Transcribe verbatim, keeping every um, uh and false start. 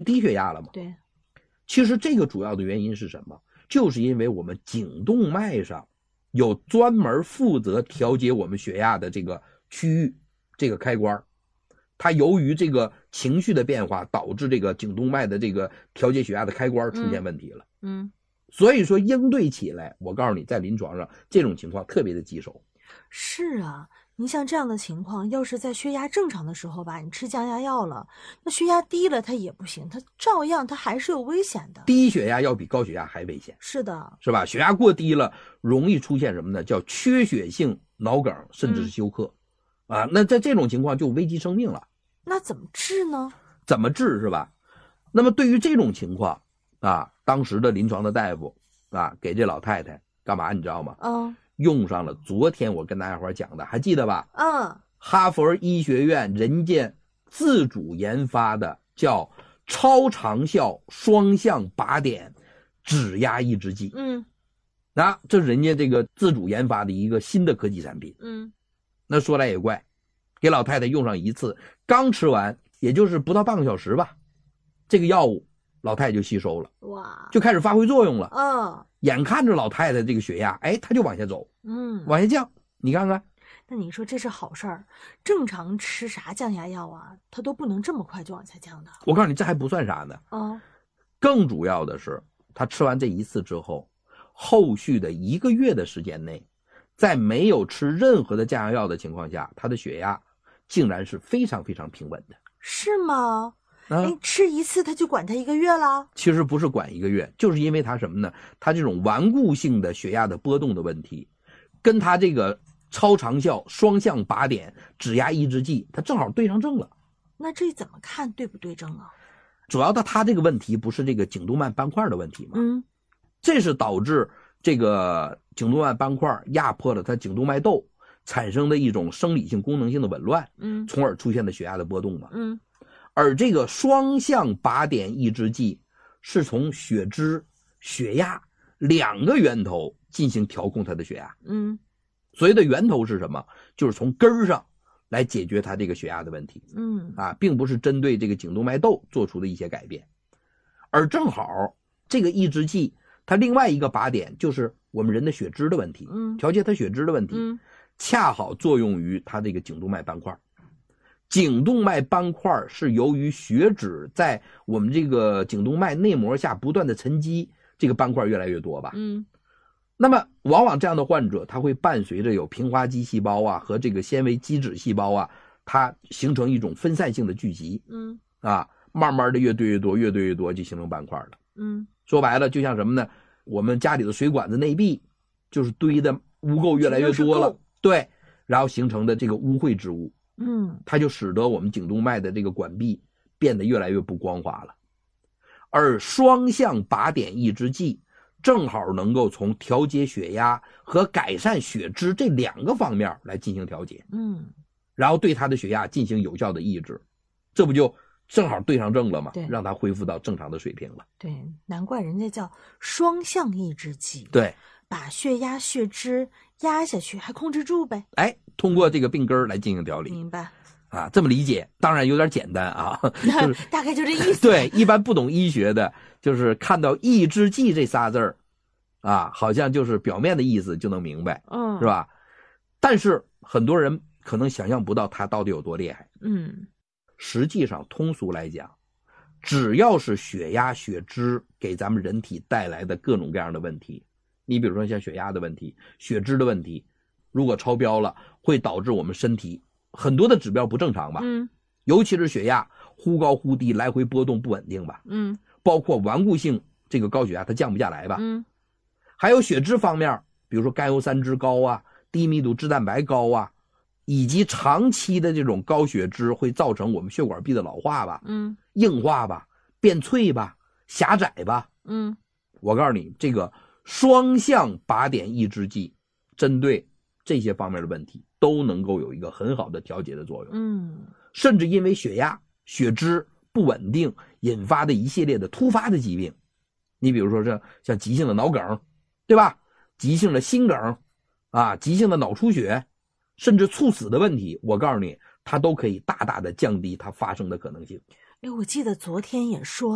低血压了吗？ 对， 其实这个主要的原因是什么？就是因为我们颈动脉上有专门负责调节我们血压的这个区域，这个开关，它由于这个情绪的变化，导致这个颈动脉的这个调节血压的开关出现问题了。 嗯，嗯所以说应对起来，我告诉你，在临床上这种情况特别的棘手。 是啊，你像这样的情况，要是在血压正常的时候吧，你吃降压药了，那血压低了它也不行，它照样它还是有危险的。 低血压要比高血压还危险。 是的， 是吧？血压过低了，容易出现什么呢？叫缺血性脑梗，甚至是休克。嗯、啊，那在这种情况就危及生命了。 那怎么治呢？ 怎么治是吧？那么对于这种情况啊，当时的临床的大夫啊，给这老太太干嘛你知道吗？ 嗯， 用上了昨天我跟大家伙讲的，还记得吧？ 嗯， 哈佛医学院人家自主研发的叫超长效双向靶点指压抑制剂。 嗯， 那这是人家这个自主研发的一个新的科技产品。 嗯， 那说来也怪，给老太太用上一次，刚吃完也就是不到半个小时吧，这个药物老太太就吸收了， 哇， 就开始发挥作用了。 嗯， 眼看着老太太这个血压，哎，她就往下走， 嗯， 往下降。你看看， 那你说这是好事儿？正常吃啥降压药啊，它都不能这么快就往下降的。 我告诉你，这还不算啥呢。 哦， 更主要的是，她吃完这一次之后，后续的一个月的时间内，在没有吃任何的降压药的情况下，她的血压竟然是非常非常平稳的。 是吗？ 啊， 哎，吃一次他就管他一个月了？ 其实不是管一个月，就是因为它什么呢？它这种顽固性的血压的波动的问题，跟它这个超长效双向靶点指压抑制剂，它正好对上症了。 那这怎么看对不对症啊？ 主要的它这个问题不是这个颈动脉斑块的问题吗？ 嗯， 这是导致这个颈动脉斑块压迫了它颈动脉窦，产生的一种生理性功能性的紊乱， 嗯， 从而出现的血压的波动嘛。 嗯， 而这个双向靶点抑制剂是从血脂、血压两个源头进行调控它的血压。 嗯， 所谓的源头是什么？就是从根儿上来解决它这个血压的问题。 嗯， 啊，并不是针对这个颈动脉窦做出的一些改变。而正好这个抑制剂它另外一个靶点就是我们人的血脂的问题， 嗯， 调节它血脂的问题， 嗯， 恰好作用于它这个颈动脉斑块。颈动脉斑块是由于血脂在我们这个颈动脉内膜下不断的沉积，这个斑块越来越多吧。 嗯， 那么往往这样的患者，他会伴随着有平滑肌细胞啊和这个纤维基质细胞啊，它形成一种分散性的聚集。 嗯， 啊，慢慢的越堆越多，越堆越多就形成斑块了。 嗯， 说白了就像什么呢？我们家里的水管子内壁就是堆的污垢越来越多了，对，然后形成的这个污秽之物。 嗯， 它就使得我们颈动脉的这个管壁变得越来越不光滑了。而双向靶点抑制剂正好能够从调节血压和改善血脂这两个方面来进行调节， 嗯， 然后对它的血压进行有效的抑制，这不就正好对上症了吗？ 对， 让它恢复到正常的水平了。 对，难怪人家叫双向抑制剂。 对， 把血压、血脂压下去，还控制住呗。 哎，通过这个病根来进行调理。 明白啊，这么理解当然有点简单啊，就是、 大概就这意思。 对，一般不懂医学的，就是看到抑制剂这仨字儿，啊，好像就是表面的意思就能明白， 嗯， 是吧？但是很多人可能想象不到它到底有多厉害。 嗯， 实际上通俗来讲，只要是血压、血脂给咱们人体带来的各种各样的问题，你比如说像血压的问题、血脂的问题，如果超标了，会导致我们身体很多的指标不正常吧？ 嗯， 尤其是血压忽高忽低，来回波动不稳定吧？ 嗯， 包括顽固性这个高血压它降不下来吧？ 嗯， 还有血脂方面，比如说甘油三酯高啊，低密度脂蛋白高啊，以及长期的这种高血脂会造成我们血管壁的老化吧？ 嗯， 硬化吧，变脆吧，狭窄吧？ 嗯， 我告诉你，这个双向靶点抑制剂针对这些方面的问题都能够有一个很好的调节的作用。 嗯， 甚至因为血压、血脂不稳定引发的一系列的突发的疾病，你比如说这像急性的脑梗，对吧？急性的心梗啊，急性的脑出血，甚至猝死的问题，我告诉你，它都可以大大的降低它发生的可能性。 哎，我记得昨天也说